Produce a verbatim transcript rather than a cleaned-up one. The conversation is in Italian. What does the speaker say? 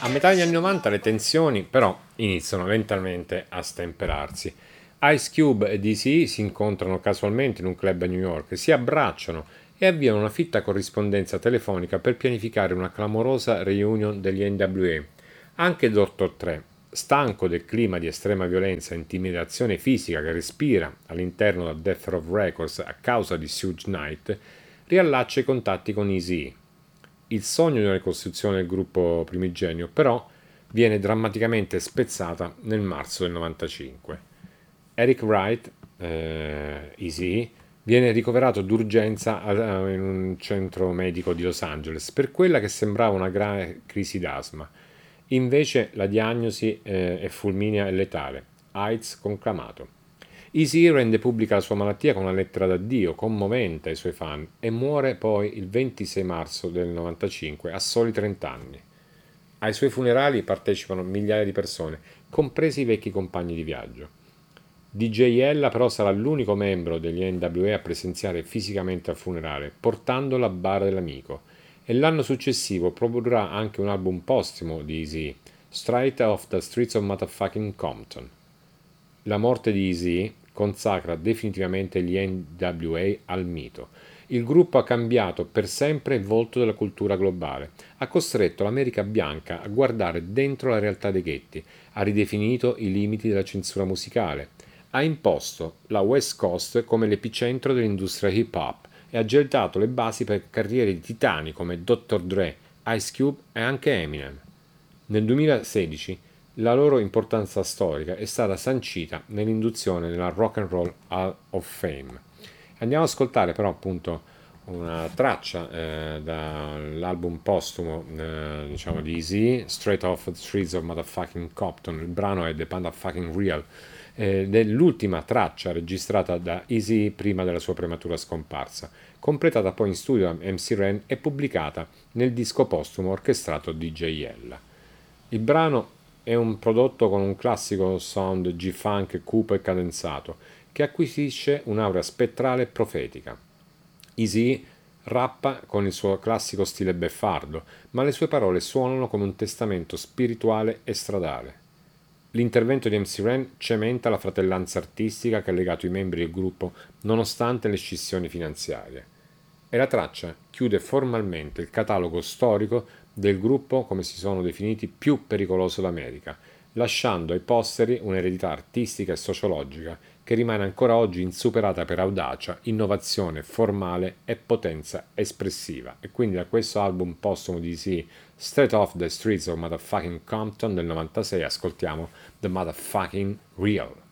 A metà degli anni novanta le tensioni però iniziano lentamente a stemperarsi. Ice Cube e D C si incontrano casualmente in un club a New York, si abbracciano e avviano una fitta corrispondenza telefonica per pianificare una clamorosa reunion degli N W A. Anche Doctor Dre, stanco del clima di estrema violenza e intimidazione fisica che respira all'interno del Death Row Records a causa di Suge Knight, riallaccia i contatti con Eazy. Il sogno di una ricostruzione del gruppo primigenio, però, viene drammaticamente spezzata nel marzo del novantacinque. Eric Wright, eh, Eazy, viene ricoverato d'urgenza in un centro medico di Los Angeles per quella che sembrava una grave crisi d'asma. Invece la diagnosi eh, è fulminea e letale, AIDS conclamato. Eazy rende pubblica la sua malattia con una lettera d'addio commovente ai suoi fan e muore poi il ventisei marzo del novantacinque a soli trenta anni. Ai suoi funerali partecipano migliaia di persone, compresi i vecchi compagni di viaggio. D J Ella però sarà l'unico membro degli N W A a presenziare fisicamente al funerale, portando la bara dell'amico, e l'anno successivo produrrà anche un album postumo di Eazy, Straight Off the Streets of Motherfucking Compton. La morte di Eazy consacra definitivamente gli N W A al mito. Il gruppo ha cambiato per sempre il volto della cultura globale, ha costretto l'America bianca a guardare dentro la realtà dei ghetti, ha ridefinito i limiti della censura musicale, ha imposto la West Coast come l'epicentro dell'industria hip hop e ha gettato le basi per carriere di titani come Doctor Dre, Ice Cube e anche Eminem. Nel duemilasedici la loro importanza storica è stata sancita nell'induzione nella Rock and Roll Hall of Fame. Andiamo ad ascoltare però appunto una traccia eh, dall'album postumo eh, diciamo di Eazy, Straight Off the Streets of Motherfucking Compton. Il brano è The Motherfucking Real, ed è l'ultima traccia registrata da Eazy prima della sua prematura scomparsa, completata poi in studio da M C Ren e pubblicata nel disco postumo orchestrato D J Ella. Il brano è un prodotto con un classico sound G-funk cupo e cadenzato che acquisisce un'aura spettrale e profetica. Eazy rappa con il suo classico stile beffardo, ma le sue parole suonano come un testamento spirituale e stradale. L'intervento di M C Ren cementa la fratellanza artistica che ha legato i membri del gruppo nonostante le scissioni finanziarie. E la traccia chiude formalmente il catalogo storico del gruppo, come si sono definiti, più pericoloso d'America, lasciando ai posteri un'eredità artistica e sociologica che rimane ancora oggi insuperata per audacia, innovazione formale e potenza espressiva. E quindi da questo album postumo di Eazy, Straight Off the Streets of Motherfucking Compton del novantasei, ascoltiamo The Motherfucking Real.